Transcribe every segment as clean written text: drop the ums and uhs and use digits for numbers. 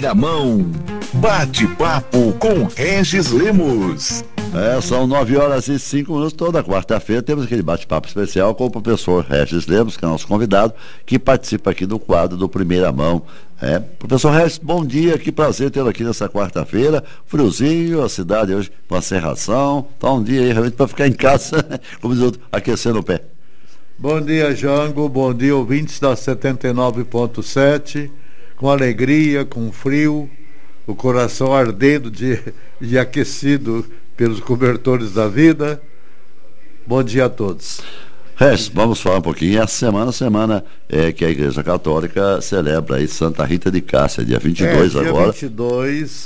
primeira mão. Bate-papo com Regis Lemos. São 9h05, toda quarta-feira temos aquele bate-papo especial com o professor Regis Lemos, que é nosso convidado, que participa aqui do quadro do Primeira Mão. Professor Regis, bom dia, que prazer tê-lo aqui nessa quarta-feira, friozinho, a cidade hoje com a cerração, tá um dia aí realmente para ficar em casa, como diz outro, aquecendo o pé. Bom dia, Jango, bom dia, ouvintes da 79.7, com alegria, com frio, o coração ardendo de aquecido pelos cobertores da vida. Bom dia a todos. Regis, vamos falar um pouquinho. Essa semana que a Igreja Católica celebra aí Santa Rita de Cássia, dia 22 dia agora. 22,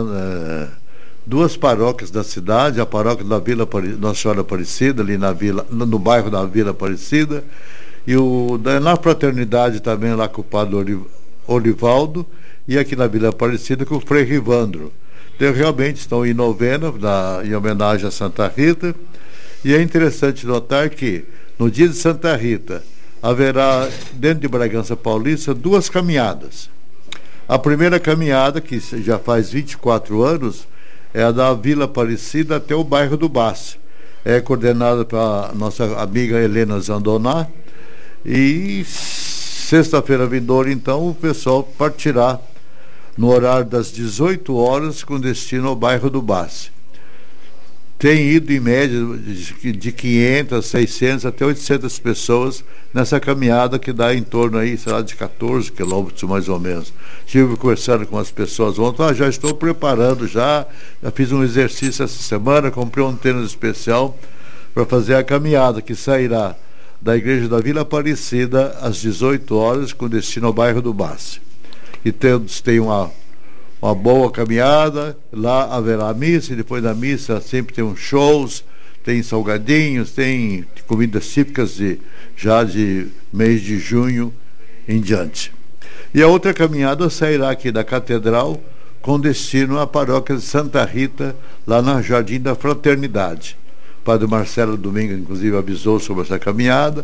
duas paróquias da cidade, a paróquia da Vila Nossa Senhora Aparecida, ali no bairro da Vila Aparecida, e na Fraternidade também lá com o Padre Olivaldo, e aqui na Vila Aparecida com o Frei Rivandro. Então, realmente estão em novena, em homenagem a Santa Rita, e é interessante notar que no dia de Santa Rita haverá, dentro de Bragança Paulista, duas caminhadas. A primeira caminhada, que já faz 24 anos, é a da Vila Aparecida até o bairro do Basse. É coordenada pela nossa amiga Helena Zandoná, e sexta-feira vindoura, então, o pessoal partirá no horário das 18 horas com destino ao bairro do Basse. Tem ido em média de 500, 600 até 800 pessoas nessa caminhada que dá em torno aí, sei lá, de 14 quilômetros mais ou menos. Estive conversando com as pessoas ontem, já estou preparando, já fiz um exercício essa semana, comprei um tênis especial para fazer a caminhada que sairá da igreja da Vila Aparecida às 18 horas com destino ao bairro do Basse. E tem uma boa caminhada, lá haverá missa, e depois da missa sempre tem uns shows, tem salgadinhos, tem comidas típicas já de mês de junho em diante. E a outra caminhada sairá aqui da Catedral com destino à paróquia de Santa Rita, lá no Jardim da Fraternidade. O Padre Marcelo Domingues, inclusive, avisou sobre essa caminhada.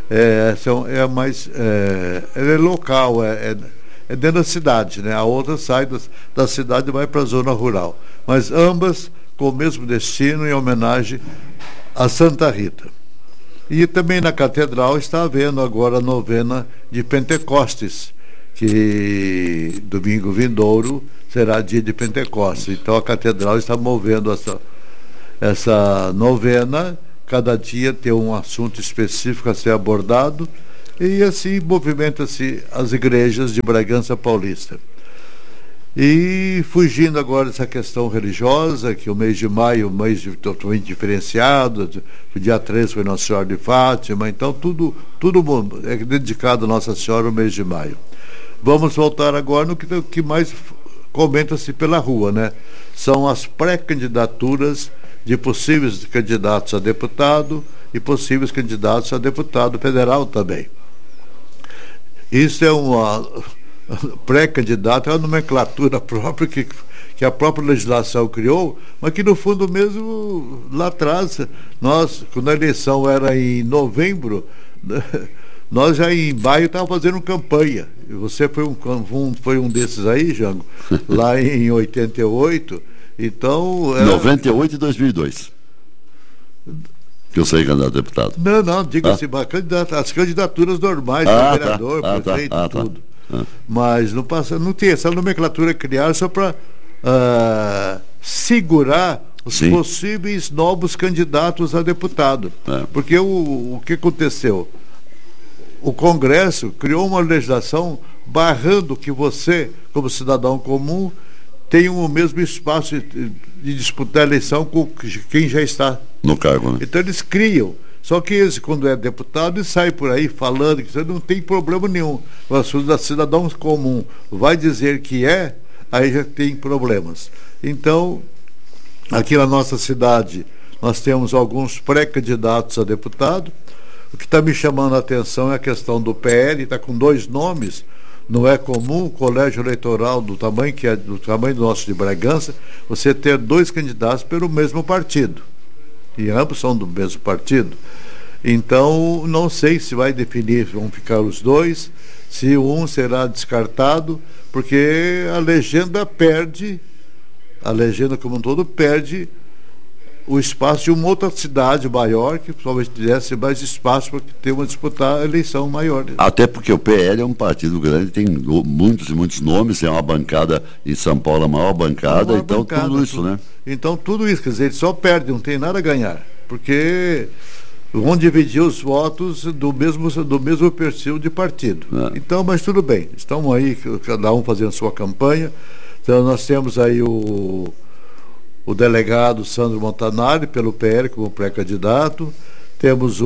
Ela é local, é dentro da cidade, né? A outra sai da cidade e vai para a zona rural. Mas ambas com o mesmo destino, em homenagem a Santa Rita. E também na Catedral está havendo agora a novena de Pentecostes, que domingo vindouro será dia de Pentecostes. Então a Catedral está movendo essa novena, cada dia tem um assunto específico a ser abordado, e assim movimenta-se as igrejas de Bragança Paulista. E fugindo agora dessa questão religiosa, que o mês de maio, um mês totalmente diferenciado, o dia 13 foi Nossa Senhora de Fátima, então tudo é dedicado a Nossa Senhora o mês de maio. Vamos voltar agora no que mais comenta-se pela rua, né? São as pré-candidaturas de possíveis candidatos a deputado e possíveis candidatos a deputado federal também. Isso é uma pré-candidato, é uma nomenclatura própria que a própria legislação criou, mas que no fundo mesmo lá atrás, quando a eleição era em novembro, nós já em maio estávamos fazendo campanha. E você foi um desses aí, Jango, lá em 88. Então. 98 e 2002. Que eu sei candidato a deputado. Não, diga-se, as candidaturas normais, vereador, prefeito, tudo. Mas não tem essa nomenclatura criada só para segurar os possíveis novos candidatos a deputado. Porque o que aconteceu? O Congresso criou uma legislação barrando que você, como cidadão comum, tenha o mesmo espaço de disputar a eleição com quem já está no cargo, né? Então eles criam. Só que esse, quando é deputado, ele sai por aí falando que isso não tem problema nenhum. O assunto da cidadão comum vai dizer que aí já tem problemas. Então, aqui na nossa cidade, nós temos alguns pré-candidatos a deputado. O que está me chamando a atenção é a questão do PL, está com 2 nomes. Não é comum o colégio eleitoral do tamanho do nosso de Bragança, você ter 2 candidatos pelo mesmo partido. E ambos são do mesmo partido. Então, não sei se vai definir, vão ficar os dois, se um será descartado, porque a legenda como um todo perde o espaço de uma outra cidade maior, que talvez tivesse mais espaço para ter uma disputar a eleição maior. Até porque o PL é um partido grande, tem muitos e muitos nomes, é uma bancada em São Paulo, a maior bancada, então tudo isso, né? Então tudo isso, quer dizer, ele só perde, não tem nada a ganhar, porque vão dividir os votos do mesmo perfil de partido. Então, mas tudo bem, estamos aí, cada um fazendo sua campanha. Então nós temos aí o delegado Sandro Montanari, pelo PL, como pré-candidato, temos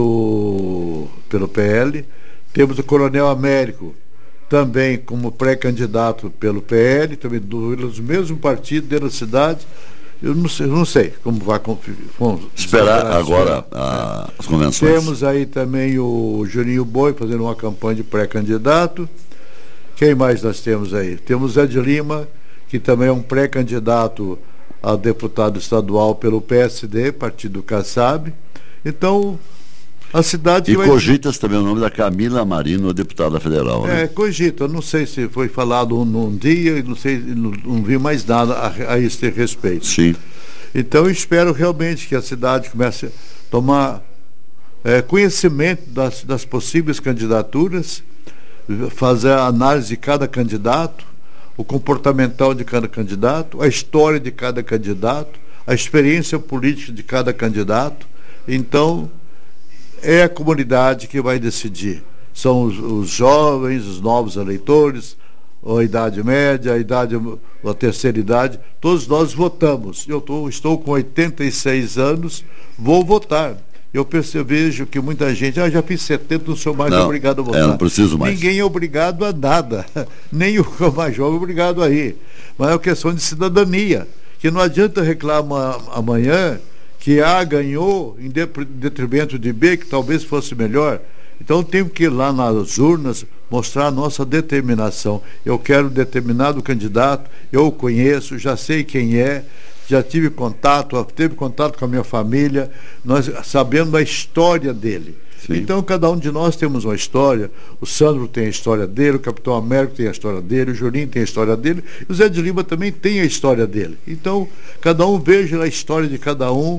pelo PL, temos o Coronel Américo, também como pré-candidato pelo PL, também dos mesmos partidos dentro da cidade. Eu não sei como vai esperar agora as convenções. Temos aí também o Juninho Boi fazendo uma campanha de pré-candidato. Quem mais nós temos aí? Temos Zé de Lima, que também é um pré-candidato a deputado estadual pelo PSD, partido Kassab. Então, a cidade... E cogita-se também o nome da Camila Marino, deputada federal, né? Cogita. Não sei se foi falado num dia, não vi mais nada a esse respeito. Sim. Então, eu espero realmente que a cidade comece a tomar conhecimento das possíveis candidaturas, fazer a análise de cada candidato, o comportamental de cada candidato, a história de cada candidato, a experiência política de cada candidato. Então, é a comunidade que vai decidir. São os jovens, os novos eleitores, a idade média, a terceira idade, todos nós votamos. Eu estou com 86 anos, vou votar. Eu vejo que muita gente, já fiz 70, não sou mais obrigado a votar. Não preciso mais. Ninguém é obrigado a nada, nem o mais jovem é obrigado a ir. Mas é uma questão de cidadania, que não adianta reclamar amanhã que A ganhou em detrimento de B, que talvez fosse melhor. Então temos que ir lá nas urnas mostrar a nossa determinação. Eu quero determinado candidato, eu o conheço, já sei quem é, já teve contato com a minha família, nós sabemos a história dele. Sim. Então cada um de nós temos uma história. O Sandro tem a história dele, o Capitão Américo tem a história dele, o Juninho tem a história dele, e o Zé de Lima também tem a história dele. Então cada um veja a história de cada um,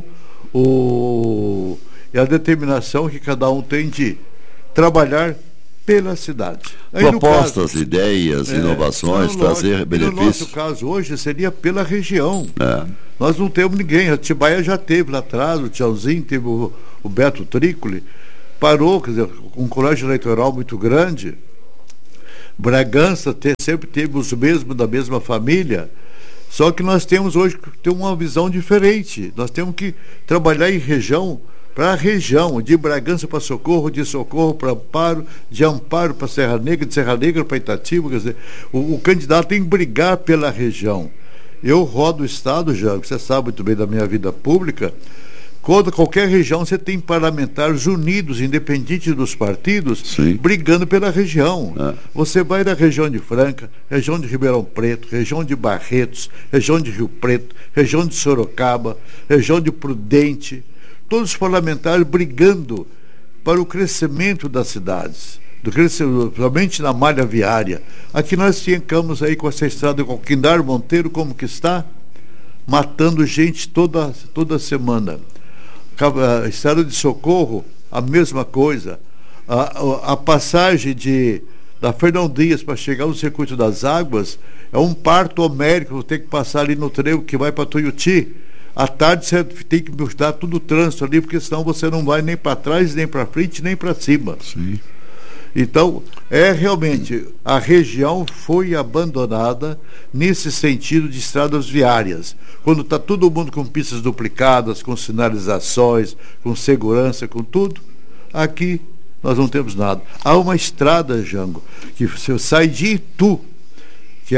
e a determinação que cada um tem de trabalhar pela cidade. Aí, propostas, ideias, inovações, trazer benefícios. No nosso caso hoje seria pela região. Nós não temos ninguém. A Atibaia já teve lá atrás, o Tchauzinho, teve o Beto Trícoli, parou, quer dizer, um colégio eleitoral muito grande. Bragança sempre teve os mesmos da mesma família. Só que nós temos hoje que ter uma visão diferente. Nós temos que trabalhar em região para a região, de Bragança para Socorro, de Socorro para Amparo, de Amparo para Serra Negra, de Serra Negra para Itatiba. Quer dizer, o candidato tem que brigar pela região. Eu rodo o estado, já, você sabe muito bem da minha vida pública. Qualquer região você tem parlamentares unidos, independente dos partidos, sim, brigando pela região. Você vai da região de Franca, região de Ribeirão Preto, região de Barretos, região de Rio Preto, região de Sorocaba, região de Prudente, todos os parlamentares brigando para o crescimento das cidades, principalmente na malha viária. Aqui nós ficamos aí com essa estrada com o Quindar Monteiro, como que está, matando gente toda semana. A estrada de Socorro, a mesma coisa. A passagem da Fernão Dias para chegar no Circuito das Águas é um parto homérico. Vou ter que passar ali no trevo que vai para Tuiuti. À tarde você tem que mostrar tudo o trânsito ali, porque senão você não vai nem para trás, nem para frente, nem para cima. Sim. Então, realmente, a região foi abandonada nesse sentido de estradas viárias. Quando está todo mundo com pistas duplicadas, com sinalizações, com segurança, com tudo, aqui nós não temos nada. Há uma estrada, Jango, que você sai de Itu, que é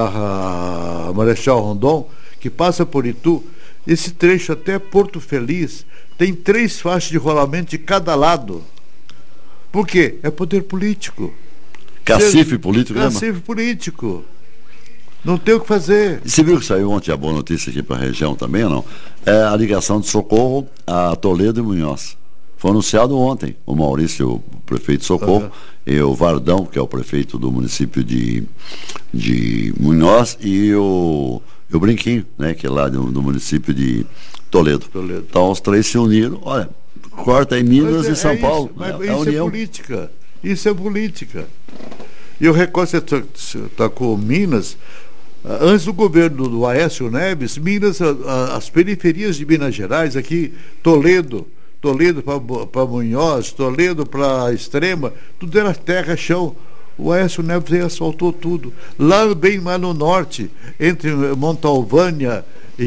a Marechal Rondon, que passa por Itu, esse trecho até Porto Feliz, tem 3 faixas de rolamento de cada lado. Por quê? É poder político. Cacife político, né? Cacife político. Não tem o que fazer. E você viu que saiu ontem a boa notícia aqui para a região também ou não? É a ligação de Socorro a Toledo e Munhoz. Foi anunciado ontem. O Maurício, o prefeito de Socorro, e o Vardão, que é o prefeito do município de Munhoz, e o Brinquinho, né, que é lá do município de Toledo. Então os três se uniram. Olha, corta em Minas e São Paulo. Mas a isso união. é política. Isso é política. E eu recordo que você tocou Minas. Antes do governo do Aécio Neves, Minas, as periferias de Minas Gerais, aqui, Toledo para Munhoz, Toledo para Extrema, tudo era terra, chão. O Aécio Neves aí asfaltou tudo. Lá bem mais no norte, entre Montalvânia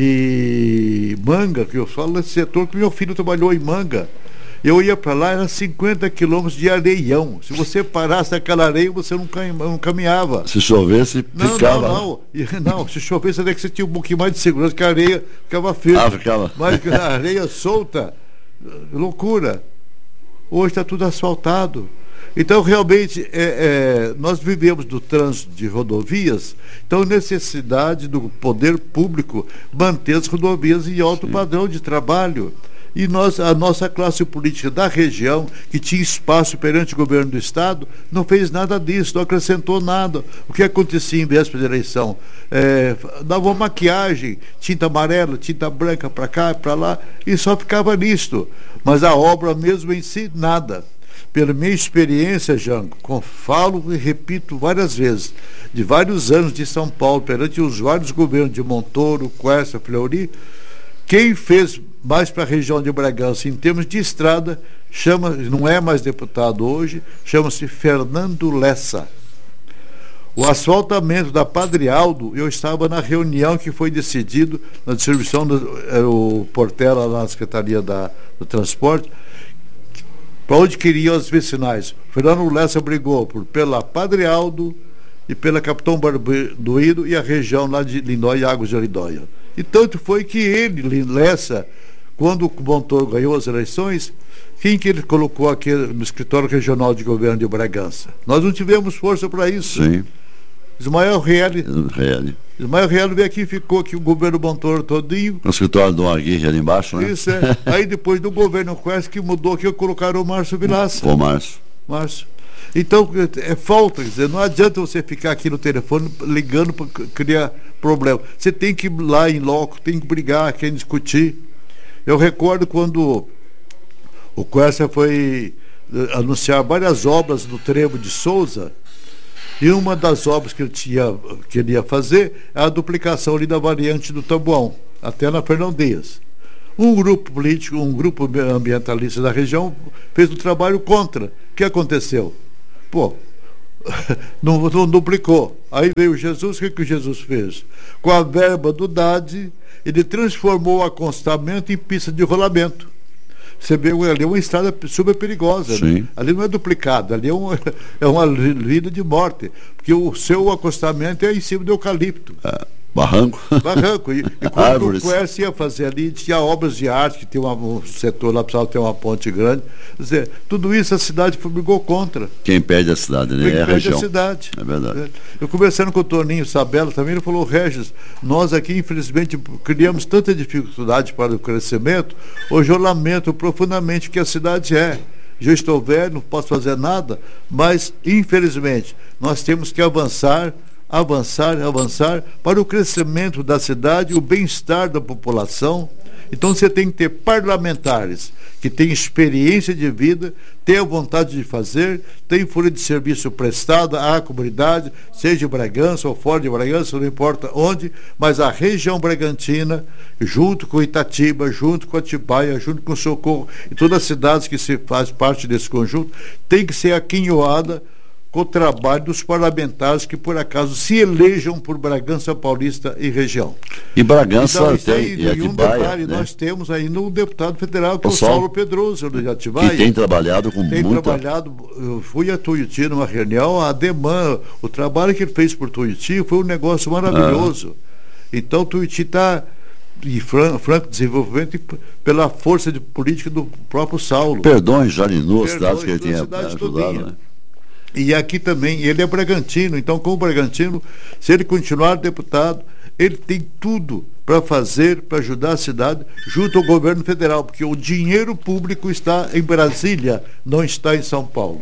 e Manga, que eu falo nesse setor, que meu filho trabalhou em Manga. Eu ia para lá, era 50 quilômetros de areião. Se você parasse naquela areia, você não caminhava. Se chovesse, ficava. Não, se chovesse, até que você tinha um pouquinho mais de segurança, que a areia ficava firme. Ficava. Mas a areia solta, loucura. Hoje está tudo asfaltado. Então, realmente, nós vivemos do trânsito de rodovias, então necessidade do poder público manter as rodovias em alto padrão de trabalho. E a nossa classe política da região, que tinha espaço perante o governo do Estado, não fez nada disso, não acrescentou nada. O que acontecia em véspera de eleição? Dava uma maquiagem, tinta amarela, tinta branca para cá, para lá, e só ficava nisto. Mas a obra mesmo em si, nada. Pela minha experiência, Jango, falo e repito várias vezes, de vários anos de São Paulo, perante os vários governos de Montoro, Quercia, Fleury, quem fez mais para a região de Bragança em termos de estrada, não é mais deputado hoje, chama-se Fernando Lessa. O asfaltamento da Padre Aldo, eu estava na reunião que foi decidido na distribuição do Portela lá na Secretaria do Transporte, para onde queriam as vicinais. Fernando Lessa brigou pela Padre Aldo e pela Capitão Barbeiro e a região lá de Lindóia e Águas de Lindóia. E tanto foi que ele, Lessa, quando o Montoro ganhou as eleições, quem que ele colocou aqui no escritório regional de governo de Bragança? Nós não tivemos força para isso. Sim. Ismael Reale veio aqui e ficou aqui o governo Montoro todinho. O escritório do Aguirre ali embaixo, né? Isso é. Aí depois do governo Quercia que mudou aqui, colocaram o Márcio Vilaça. O Márcio. Então, é falta, quer dizer, não adianta você ficar aqui no telefone ligando para criar problema. Você tem que ir lá em loco, tem que brigar, quer discutir. Eu recordo quando o Quercia foi anunciar várias obras no Trevo de Souza, e uma das obras que ele queria fazer é a duplicação ali da variante do Taboão, até na Fernão Dias. Um grupo político, um grupo ambientalista da região fez um trabalho contra. O que aconteceu? Não duplicou. Aí veio Jesus, o que Jesus fez? Com a verba do DAD, ele transformou o acostamento em pista de rolamento. Você vê ali é uma estrada super perigosa. Né? Ali não é duplicado, ali é uma vida de morte. Porque o seu acostamento é em cima do eucalipto. Barranco. E quando o Quercia ia fazer ali, tinha obras de arte, que tem um setor lá, precisava ter uma ponte grande. Quer dizer, tudo isso a cidade brigou contra. Quem perde a cidade, né? Quem é a perde região. a cidade. É verdade. Eu conversando com o Toninho Sabella também, ele falou: Regis, nós aqui infelizmente criamos tanta dificuldade para o crescimento, hoje eu lamento profundamente o que a cidade é. Já estou velho, não posso fazer nada, mas infelizmente nós temos que avançar para o crescimento da cidade, o bem-estar da população. Então você tem que ter parlamentares que têm experiência de vida, têm a vontade de fazer, têm folha de serviço prestada à comunidade, seja em Bragança ou fora de Bragança, não importa onde, mas a região bragantina, junto com Itatiba, junto com Atibaia, junto com Socorro, e todas as cidades que se faz parte desse conjunto, tem que ser aquinhoada com o trabalho dos parlamentares que, por acaso, se elejam por Bragança Paulista e região. E Bragança então, tem, e Atibaia, né? Nós temos ainda um deputado federal, que é o Saulo Pedroso, de Atibaia. Que tem trabalhado com muita... Eu fui a Tuiuti numa reunião, a Deman, o trabalho que ele fez por Tuiuti foi um negócio maravilhoso. Então, Tuiuti está em franco desenvolvimento pela força de política do próprio Saulo. Perdões, Jarinu, as cidades que ele tinha ajudado, né? E aqui também, ele é bragantino, então com o Bragantino, se ele continuar deputado, ele tem tudo para fazer, para ajudar a cidade, junto ao governo federal, porque o dinheiro público está em Brasília, não está em São Paulo.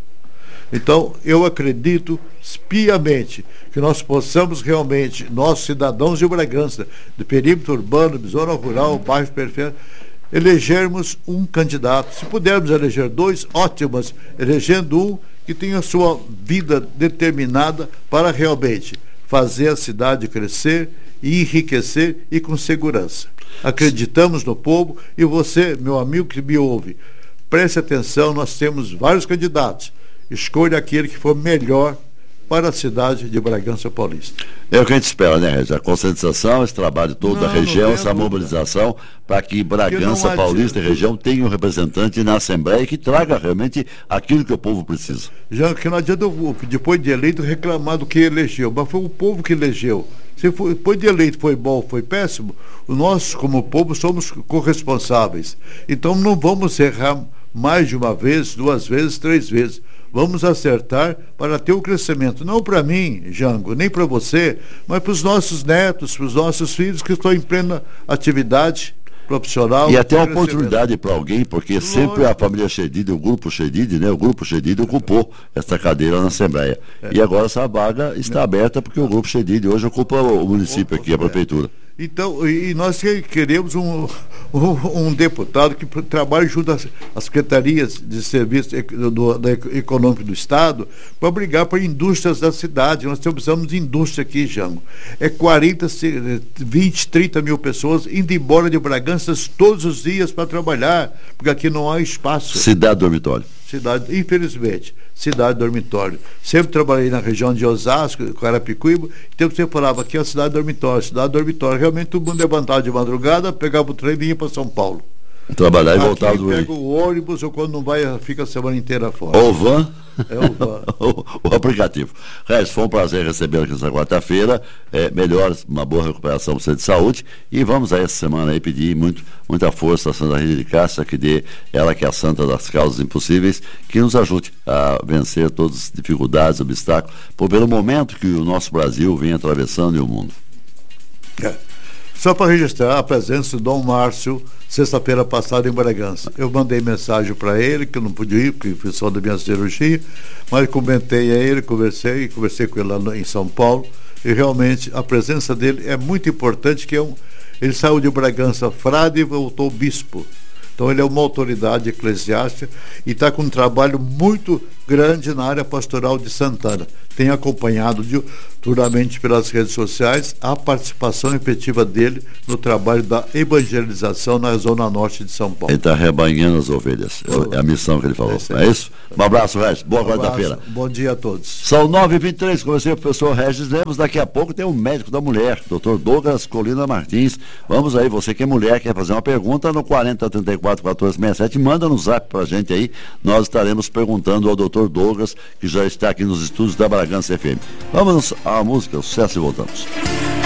Então, eu acredito piamente que nós possamos realmente, nós cidadãos de Bragança, de perímetro urbano, de zona rural, bairro periférico, elegermos um candidato. Se pudermos eleger 2, ótimas, elegendo um que tenha a sua vida determinada para realmente fazer a cidade crescer e enriquecer e com segurança. Acreditamos no povo e você, meu amigo que me ouve, preste atenção, nós temos vários candidatos. Escolha aquele que for melhor para a cidade de Bragança Paulista. É o que a gente espera, né, Regis? A conscientização, esse trabalho todo da região, essa mobilização para que Bragança Paulista e região tenham um representante na Assembleia que traga realmente aquilo que o povo precisa. Já que não adianta, depois de eleito, reclamar do que elegeu, mas foi o povo que elegeu. Se depois de eleito foi bom ou foi péssimo, nós, como povo, somos corresponsáveis. Então não vamos errar mais de uma vez, 2 vezes, 3 vezes. Vamos acertar para ter o crescimento, não para mim, Jango, nem para você, mas para os nossos netos, para os nossos filhos que estão em plena atividade profissional. E até uma oportunidade para alguém, porque sempre a família Chedid, o grupo Chedid, né? O grupo Chedid ocupou essa cadeira na Assembleia. E agora essa vaga está aberta porque o grupo Chedid hoje ocupa o município aqui, a prefeitura. Então, e nós queremos um deputado que trabalhe junto às secretarias de serviço econômico do Estado para brigar por indústrias da cidade. Nós precisamos de indústria aqui, Jango. É 40, 20, 30 mil pessoas indo embora de Bragança todos os dias para trabalhar, porque aqui não há espaço. Cidade dormitório. Cidade, infelizmente, cidade dormitório. Sempre trabalhei na região de Osasco, Carapicuíba, então você falava aqui é a cidade dormitório. Realmente todo mundo levantava de madrugada, pegava o trem e ia para São Paulo. Trabalhar e voltar do pega o ônibus, ou quando não vai, fica a semana inteira fora. Ou van. É o van. o aplicativo. Regis, foi um prazer recebê-lo aqui nessa quarta-feira. Melhores, uma boa recuperação para você de saúde. E vamos aí essa semana aí pedir muita força à Santa Rita de Cássia, que dê, ela que é a santa das causas impossíveis, que nos ajude a vencer todas as dificuldades, obstáculos, pelo momento que o nosso Brasil vem atravessando e o mundo. Só para registrar a presença do Dom Márcio, sexta-feira passada em Bragança. Eu mandei mensagem para ele, que eu não podia ir, porque foi só da minha cirurgia, mas comentei a ele, conversei com ele lá em São Paulo, e realmente a presença dele é muito importante, que ele saiu de Bragança frade e voltou bispo. Então ele é uma autoridade eclesiástica e está com um trabalho muito grande na área pastoral de Santana. Tenho acompanhado duramente pelas redes sociais a participação efetiva dele no trabalho da evangelização na zona norte de São Paulo. Ele está rebanhando as ovelhas. É a missão que ele falou. É isso? Um abraço, Regis. Boa quarta-feira. Bom dia a todos. São 9h23. Conversei com o professor Regis Lemos. Daqui a pouco tem um médico da mulher, Dr. Douglas Colina Martins. Vamos aí, você que é mulher, quer fazer uma pergunta no 4034-1467, manda no zap pra gente aí. Nós estaremos perguntando ao Dr. Douglas, que já está aqui nos estúdios da Bragança FM. Vamos à música, sucesso e voltamos.